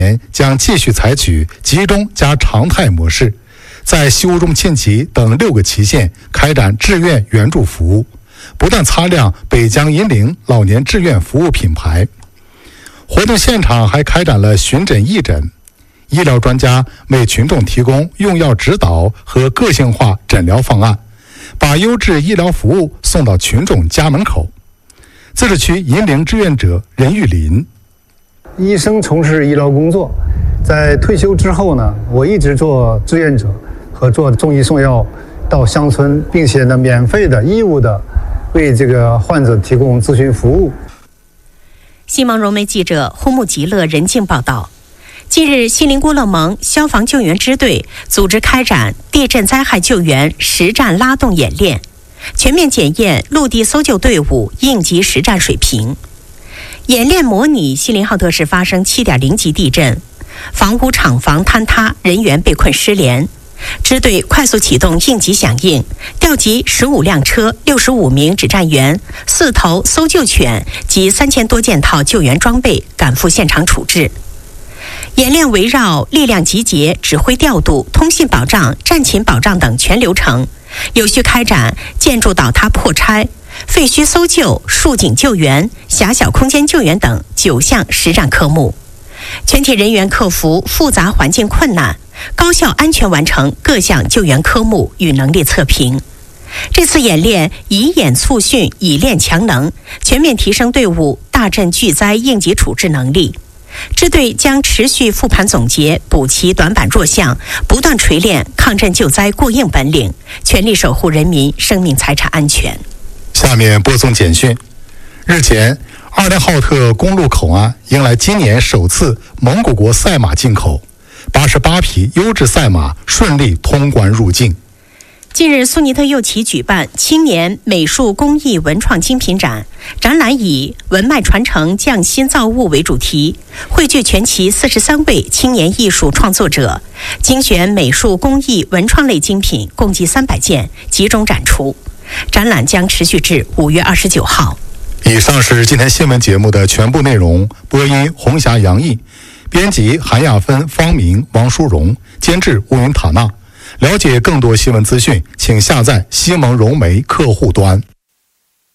将继续采取集中加常态模式，在西乌中庆旗等6个旗县开展志愿援助服务，不断擦亮北疆银陵老年志愿服务品牌。活动现场还开展了巡诊义诊，医疗专家为群众提供用药指导和个性化诊疗方案，把优质医疗服务送到群众家门口。自治区银陵志愿者任玉林： 医生从事医疗工作，在退休之后呢，我一直做志愿者和做中医送药到乡村，并且呢免费的义务的为这个患者提供咨询服务。 西蒙融媒记者呼木吉勒任静报道。近日，锡林郭勒盟消防救援支队组织开展地震灾害救援实战拉动演练，全面检验陆地搜救队伍应急实战水平。演练模拟锡林浩特市发生7.0级地震，房屋厂房坍塌，人员被困失联。支队快速启动应急响应，调集15辆车、65名指战员、4头搜救犬及3000多件套救援装备赶赴现场处置。演练围绕力量集结、指挥调度、通信保障、战勤保障等全流程，有序开展建筑倒塌破拆、废墟搜救、竖井救援、狭小空间救援等9项实战科目。全体人员克服复杂环境困难，高效安全完成各项救援科目与能力测评。这次演练以演促训，以练强能，全面提升队伍大震巨灾应急处置能力。支队将持续复盘总结，补齐短板弱项，不断锤炼抗震救灾过硬本领，全力守护人民生命财产安全。 下面播送简讯。日前，20浩特公路口岸迎来今年首次蒙古国赛马进口，88匹优质赛马顺利通关入境。 近日，苏尼特右旗举办青年美术工艺文创精品展，展览以文脉传承匠心造物为主题，汇聚全旗43位青年艺术创作者，精选美术工艺文创类精品共计300件，集中展出。展览将持续至5月29号。 以上是今天新闻节目的全部内容。播音红霞、杨毅，编辑韩亚芬、方明、王淑荣，监制乌云塔纳。了解更多新闻资讯，请下载西蒙融媒客户端。